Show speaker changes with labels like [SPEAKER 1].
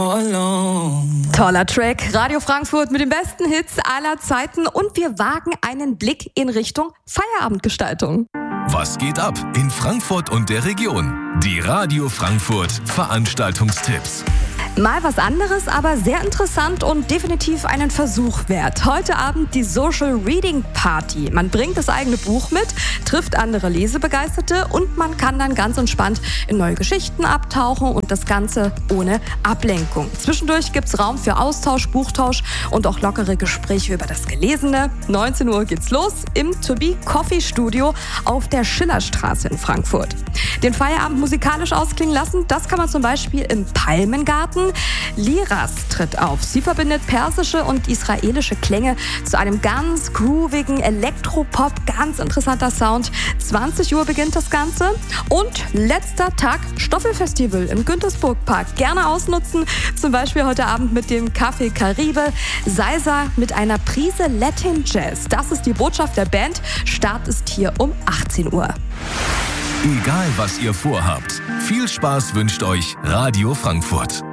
[SPEAKER 1] Toller Track, Radio Frankfurt mit den besten Hits aller Zeiten und wir wagen einen Blick in Richtung Feierabendgestaltung.
[SPEAKER 2] Was geht ab in Frankfurt und der Region? Die Radio Frankfurt Veranstaltungstipps.
[SPEAKER 1] Mal was anderes, aber sehr interessant und definitiv einen Versuch wert. Heute Abend die Social Reading Party. Man bringt das eigene Buch mit, trifft andere Lesebegeisterte und man kann dann ganz entspannt in neue Geschichten abtauchen und das Ganze ohne Ablenkung. Zwischendurch gibt's Raum für Austausch, Buchtausch und auch lockere Gespräche über das Gelesene. 19 Uhr geht's los im To Be Coffee Studio auf der Schillerstraße in Frankfurt. Den Feierabend musikalisch ausklingen lassen, das kann man zum Beispiel im Palmengarten. Liras tritt auf. Sie verbindet persische und israelische Klänge zu einem ganz groovigen Elektropop. Ganz interessanter Sound. 20 Uhr beginnt das Ganze. Und letzter Tag Stoffelfestival im Güntersburg-Park. Gerne ausnutzen. Zum Beispiel heute Abend mit dem Café Caribe. Salsa mit einer Prise Latin Jazz. Das ist die Botschaft der Band. Start ist hier um 18 Uhr.
[SPEAKER 2] Egal was ihr vorhabt, viel Spaß wünscht euch Radio Frankfurt.